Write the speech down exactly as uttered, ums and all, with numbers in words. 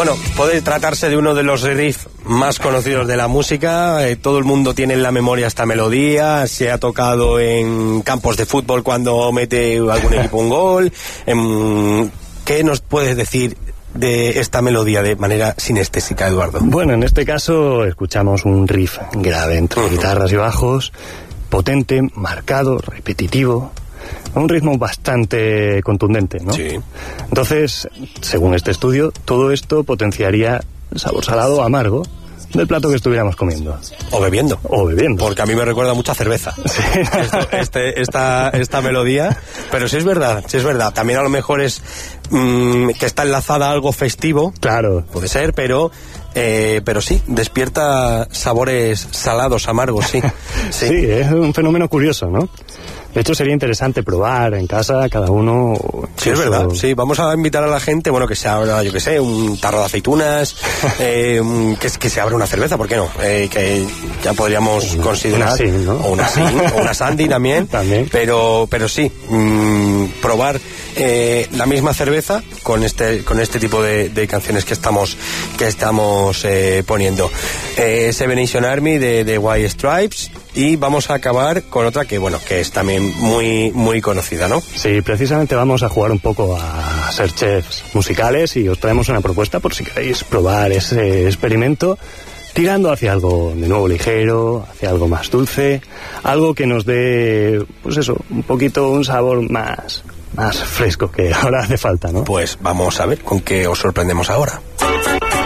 Bueno, puede tratarse de uno de los riffs más conocidos de la música. Eh, todo el mundo tiene en la memoria esta melodía. Se ha tocado en campos de fútbol cuando mete algún equipo un gol. Eh, ¿Qué nos puedes decir de esta melodía de manera sinestésica, Eduardo? Bueno, en este caso escuchamos un riff grave entre uh-huh. guitarras y bajos, potente, marcado, repetitivo, a un ritmo bastante contundente, ¿no? Sí. Entonces, según este estudio, todo esto potenciaría el sabor salado o amargo del plato que estuviéramos comiendo. O bebiendo. O bebiendo. Porque a mí me recuerda mucha cerveza. Sí. Esto, este, esta, esta melodía. Pero sí es verdad, sí es verdad. También a lo mejor es mmm, que está enlazada a algo festivo. Claro. Puede ser, pero... Eh, pero sí, despierta sabores salados, amargos, sí. Sí. Sí, es un fenómeno curioso, ¿no? De hecho, sería interesante probar en casa, cada uno... Sí, es verdad, sí. Vamos a invitar a la gente, bueno, que se abra, yo que sé, un tarro de aceitunas, eh, que, que se abra una cerveza, ¿por qué no? Eh, que ya podríamos una, considerar... Una sin, ¿no? O una sin, o una sandy también. También. Pero, pero sí, mmm, probar eh, la misma cerveza con este, con este tipo de, de canciones que estamos, que estamos eh, poniendo. Eh, Seven Nation Army de, de White Stripes. Y vamos a acabar con otra que, bueno, que es también muy muy conocida, ¿no? Sí, precisamente vamos a jugar un poco a ser chefs musicales y os traemos una propuesta por si queréis probar ese experimento, tirando hacia algo de nuevo ligero, hacia algo más dulce, algo que nos dé, pues eso, un poquito un sabor más, más fresco que ahora hace falta, ¿no? Pues vamos a ver con qué os sorprendemos ahora.